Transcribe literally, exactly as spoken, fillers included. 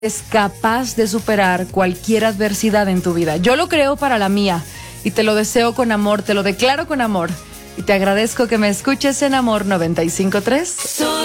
es capaz de superar cualquier adversidad en tu vida. Yo lo creo para la mía y te lo deseo con amor, te lo declaro con amor y te agradezco que me escuches en Amor noventa y cinco punto tres.